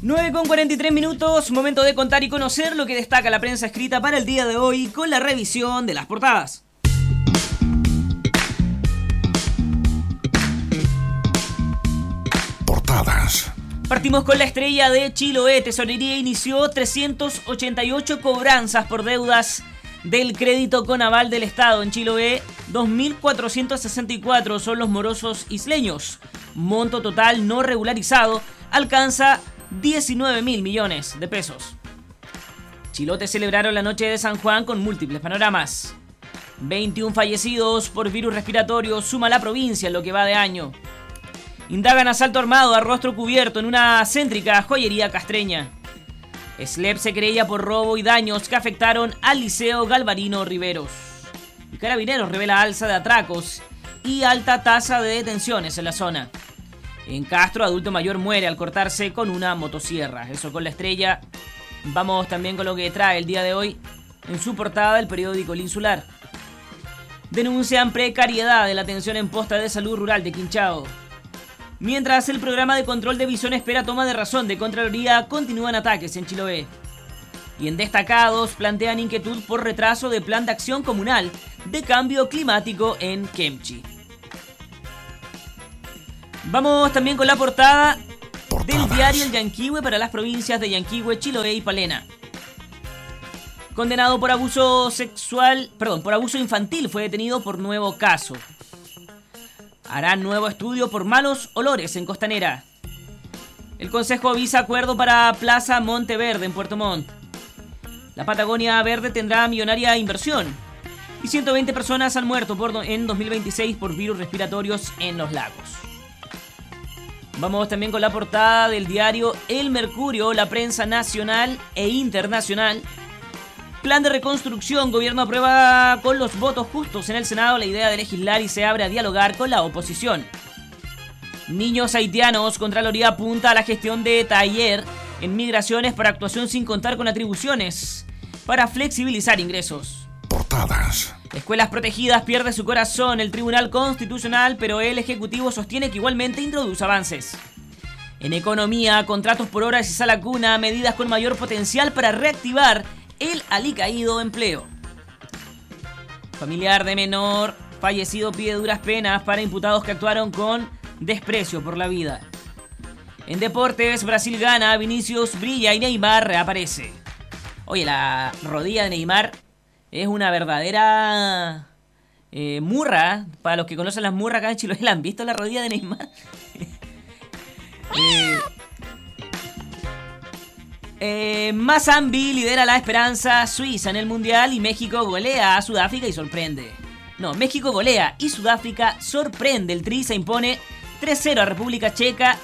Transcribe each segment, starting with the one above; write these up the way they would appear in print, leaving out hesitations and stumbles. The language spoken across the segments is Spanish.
9:43, momento de contar y conocer lo que destaca la prensa escrita para el día de hoy con la revisión de las portadas. Portadas. Partimos con la estrella de Chiloé. Tesorería inició 388 cobranzas por deudas del crédito con aval del Estado. En Chiloé, 2.464 son los morosos isleños. Monto total no regularizado alcanza 19.000 millones de pesos. Chilotes celebraron la noche de San Juan con múltiples panoramas. 21 fallecidos por virus respiratorio suma la provincia en lo que va de año. Indagan asalto armado a rostro cubierto en una céntrica joyería castreña. SLEP se querella por robo y daños que afectaron al Liceo Galvarino Riveros. Y Carabineros revela alza de atracos y alta tasa de detenciones en la zona. En Castro, adulto mayor muere al cortarse con una motosierra. Eso con la estrella. Vamos también con lo que trae el día de hoy en su portada el periódico El Insular. Denuncian precariedad de la atención en posta de salud rural de Quinchao. Mientras el programa de control de visión espera toma de razón de Contraloría, continúan ataques en Chiloé. Y en destacados plantean inquietud por retraso de plan de acción comunal de cambio climático en Kemchi. Vamos también con la portada del diario El Yanquihue para las provincias de Yanquihue, Chiloé y Palena. Condenado por abuso infantil fue detenido por nuevo caso. Harán nuevo estudio por malos olores en Costanera. El Consejo avisa acuerdo para Plaza Monteverde en Puerto Montt. La Patagonia Verde tendrá millonaria inversión. Y 120 personas han muerto en 2026 por virus respiratorios en los lagos. Vamos también con la portada del diario El Mercurio, la prensa nacional e internacional. Plan de reconstrucción, gobierno aprueba con los votos justos en el Senado la idea de legislar y se abre a dialogar con la oposición. Niños haitianos, Contraloría apunta a la gestión de taller en migraciones para actuación sin contar con atribuciones, para flexibilizar ingresos. Portadas. Escuelas protegidas pierde su corazón el Tribunal Constitucional, pero el Ejecutivo sostiene que igualmente introduce avances. En economía, contratos por horas y sala cuna, medidas con mayor potencial para reactivar el alicaído empleo. Familiar de menor fallecido pide duras penas para imputados que actuaron con desprecio por la vida. En deportes, Brasil gana, Vinicius brilla y Neymar reaparece. Oye, la rodilla de Neymar es una verdadera murra. Para los que conocen las murras acá en Chiloé, ¿la han visto la rodilla de Neymar? Mazambi lidera la esperanza Suiza en el Mundial y México golea a Sudáfrica y sorprende. No, México golea y Sudáfrica sorprende. El Tri se impone 3-0 a República Checa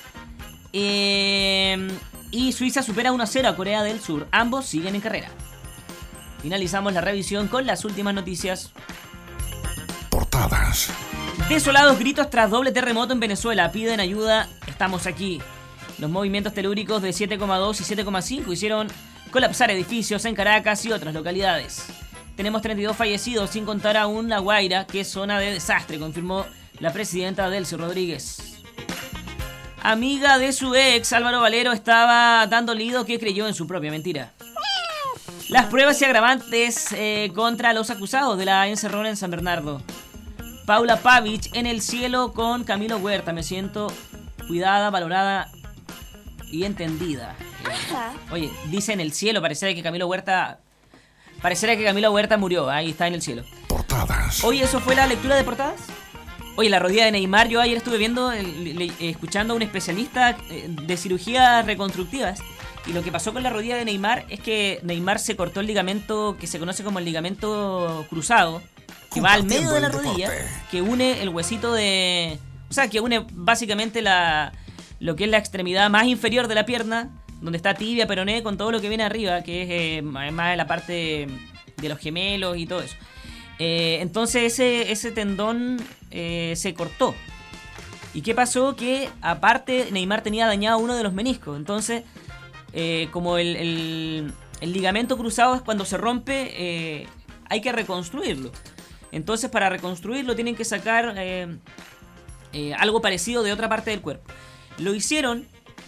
y Suiza supera 1-0 a Corea del Sur. Ambos siguen en carrera. Finalizamos la revisión con las últimas noticias. Portadas. Desolados gritos tras doble terremoto en Venezuela. Piden ayuda, estamos aquí. Los movimientos telúricos de 7,2 y 7,5 hicieron colapsar edificios en Caracas y otras localidades. Tenemos 32 fallecidos, sin contar aún La Guaira, que es zona de desastre, confirmó la presidenta Delcy Rodríguez. Amiga de su ex, Álvaro Valero, estaba dando lido que creyó en su propia mentira. Las pruebas y agravantes contra los acusados de la encerrona en San Bernardo. Paula Pavich en el cielo con Camilo Huerta. Me siento cuidada, valorada y entendida. Oye, dice en el cielo, pareciera que Camilo Huerta murió. Ahí está en el cielo. Portadas. Oye, ¿eso fue la lectura de portadas? Oye, la rodilla de Neymar, yo ayer estuve viendo, escuchando a un especialista de cirugías reconstructivas. Y lo que pasó con la rodilla de Neymar es que Neymar se cortó el ligamento que se conoce como el ligamento cruzado, que va al medio de la rodilla, que une el huesito de... O sea, que une básicamente lo que es la extremidad más inferior de la pierna, donde está tibia, peroné, con todo lo que viene arriba, que es más de la parte de los gemelos y todo eso. Entonces ese tendón se cortó. ¿Y qué pasó? Que aparte Neymar tenía dañado uno de los meniscos. Entonces, como el ligamento cruzado es cuando se rompe, hay que reconstruirlo. Entonces, para reconstruirlo tienen que sacar algo parecido de otra parte del cuerpo. Lo hicieron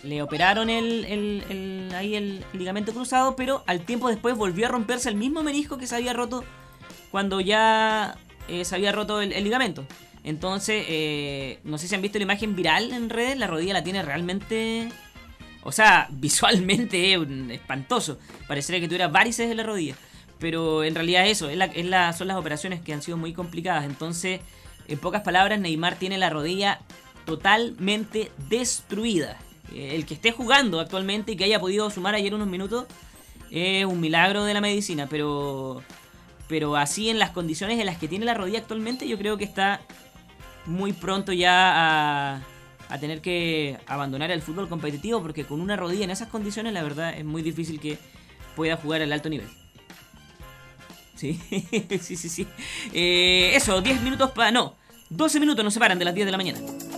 le operaron ahí el ligamento cruzado, pero al tiempo después volvió a romperse el mismo menisco que se había roto cuando ya se había roto el ligamento. Entonces, no sé si han visto la imagen viral en redes, la rodilla la tiene realmente... O sea, visualmente es espantoso. Parecería que tuviera varices en la rodilla. Pero en realidad eso, son las operaciones que han sido muy complicadas. Entonces, en pocas palabras, Neymar tiene la rodilla totalmente destruida. El que esté jugando actualmente y que haya podido sumar ayer unos minutos es un milagro de la medicina. Pero así en las condiciones en las que tiene la rodilla actualmente, yo creo que está muy pronto ya a tener que abandonar el fútbol competitivo, porque con una rodilla en esas condiciones la verdad es muy difícil que pueda jugar al alto nivel. Sí, sí. Eso, 10 minutos 12 minutos nos separan de las 10 de la mañana.